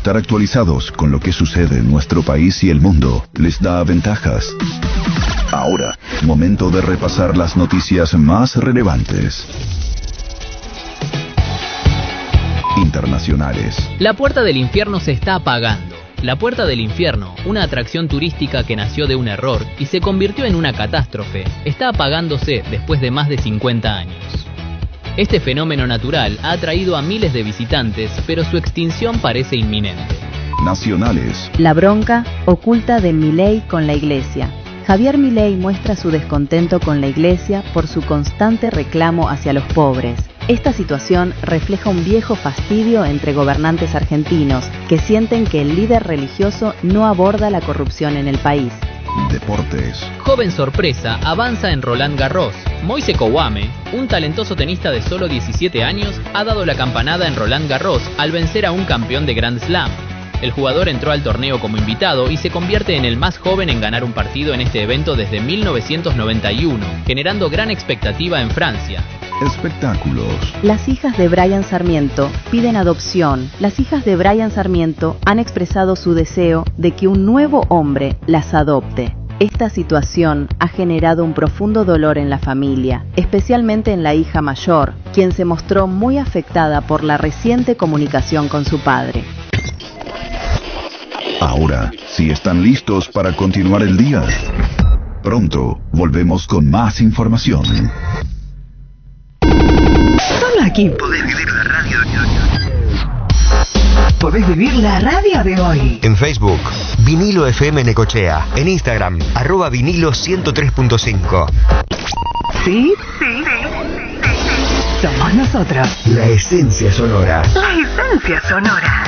estar actualizados con lo que sucede en nuestro país y el mundo les da ventajas. Ahora, momento de repasar las noticias más relevantes. Internacionales. La puerta del infierno se está apagando. La Puerta del Infierno, una atracción turística que nació de un error y se convirtió en una catástrofe, está apagándose después de más de 50 años. Este fenómeno natural ha atraído a miles de visitantes, pero su extinción parece inminente. Nacionales. La bronca oculta de Milei con la Iglesia. Javier Milei muestra su descontento con la Iglesia por su constante reclamo hacia los pobres. Esta situación refleja un viejo fastidio entre gobernantes argentinos que sienten que el líder religioso no aborda la corrupción en el país. Deportes. Joven sorpresa avanza en Roland Garros. Moise Kouame, un talentoso tenista de solo 17 años, ha dado la campanada en Roland Garros al vencer a un campeón de Grand Slam. El jugador entró al torneo como invitado y se convierte en el más joven en ganar un partido en este evento desde 1991, generando gran expectativa en Francia. Espectáculos. Las hijas de Brian Sarmiento piden adopción. Las hijas de Brian Sarmiento han expresado su deseo de que un nuevo hombre las adopte. Esta situación ha generado un profundo dolor en la familia, especialmente en la hija mayor, quien se mostró muy afectada por la reciente comunicación con su padre. Ahora, si están listos para continuar el día, pronto volvemos con más información. Solo aquí podés vivir la radio de hoy. Podés vivir la radio de hoy. En Facebook, Vinilo FM Necochea. En Instagram, @vinilo 103.5. ¿Sí? Sí. Somos nosotros. La esencia sonora. La esencia sonora.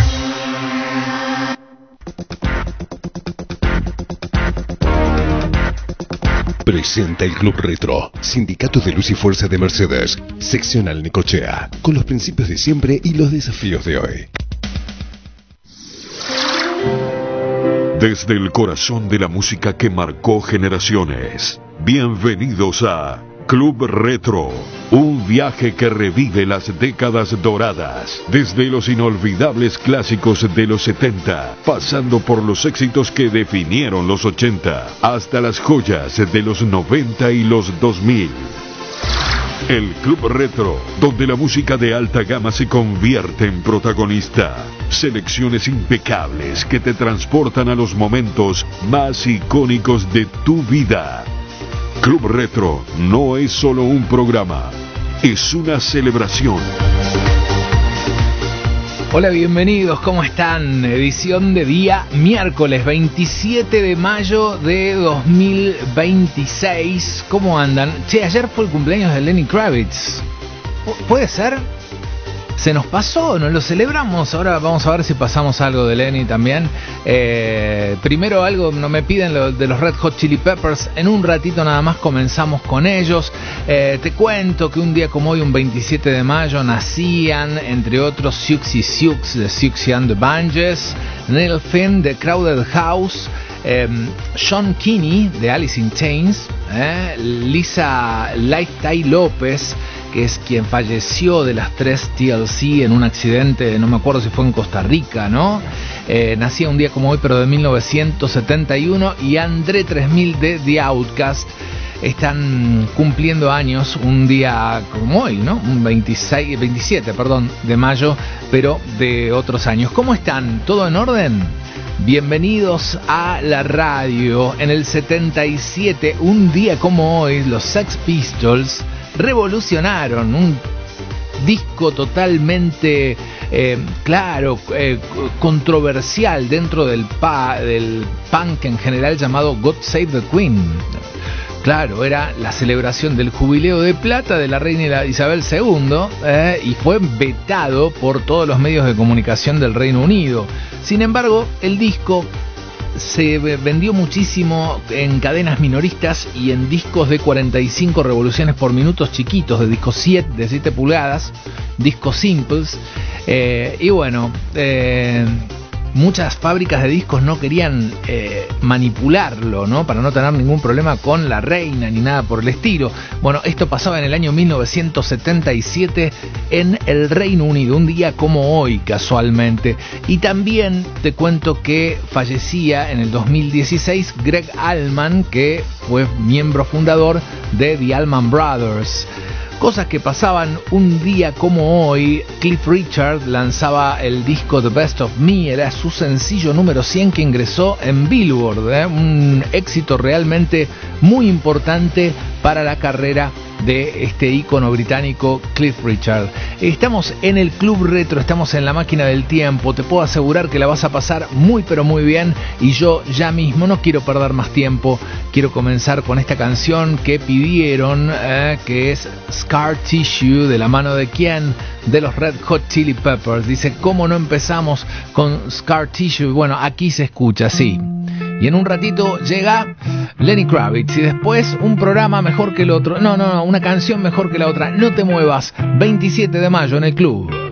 Presenta el Club Retro, Sindicato de Luz y Fuerza de Mercedes, seccional Necochea, con los principios de siempre y los desafíos de hoy. Desde el corazón de la música que marcó generaciones, bienvenidos a Club Retro, un viaje que revive las décadas doradas, desde los inolvidables clásicos de los 70, pasando por los éxitos que definieron los 80, hasta las joyas de los 90 y los 2000. El Club Retro, donde la música de alta gama se convierte en protagonista. Selecciones impecables que te transportan a los momentos más icónicos de tu vida. Club Retro no es solo un programa, es una celebración. Hola, bienvenidos, ¿cómo están? Edición de día miércoles 27 de mayo de 2026. ¿Cómo andan? Che, ayer fue el cumpleaños de Lenny Kravitz. ¿Puede ser? ¿Se nos pasó? ¿Nos lo celebramos? Ahora vamos a ver si pasamos algo de Lenny también. Primero algo, no me piden lo de los Red Hot Chili Peppers. En un ratito nada más comenzamos con ellos. Te cuento que un día como hoy, un 27 de mayo, nacían, entre otros, Siouxsie Sioux de Siouxsie and the Banshees, Neil Finn de Crowded House, Sean Kinney de Alice in Chains, Lisa Laitay López, que es quien falleció de las tres TLC en un accidente, no me acuerdo si fue en Costa Rica, ¿no? Nacía un día como hoy, pero de 1971, y André 3000 de The Outcast. Están cumpliendo años un día como hoy, ¿no? Un 27 de mayo, pero de otros años. ¿Cómo están? ¿Todo en orden? Bienvenidos a la radio. En el 77, un día como hoy, los Sex Pistols revolucionaron un disco totalmente controversial dentro del punk en general, llamado God Save the Queen. Claro, era la celebración del jubileo de plata de la reina Isabel II, y fue vetado por todos los medios de comunicación del Reino Unido. Sin embargo, el disco se vendió muchísimo en cadenas minoristas y en discos de 45 revoluciones por minutos chiquitos, de discos 7 pulgadas, discos simples. Y bueno, muchas fábricas de discos no querían manipularlo, ¿no? Para no tener ningún problema con la reina ni nada por el estilo. Bueno, esto pasaba en el año 1977 en el Reino Unido, un día como hoy, casualmente. Y también te cuento que fallecía en el 2016 Greg Allman, que fue miembro fundador de The Allman Brothers. Cosas que pasaban un día como hoy. Cliff Richard lanzaba el disco The Best of Me, era su sencillo número 100 que ingresó en Billboard, un éxito realmente muy importante para la carrera de este ícono británico Cliff Richard. Estamos en el Club Retro, estamos en la máquina del tiempo, te puedo asegurar que la vas a pasar muy pero muy bien, y yo ya mismo no quiero perder más tiempo, quiero comenzar con esta canción que pidieron, que es Scar Tissue, de la mano de quién, de los Red Hot Chili Peppers. Dice, ¿cómo no empezamos con Scar Tissue? Bueno, aquí se escucha, sí. Y en un ratito llega Lenny Kravitz y después un programa mejor que el otro. No, una canción mejor que la otra. No te muevas. 27 de mayo en el club.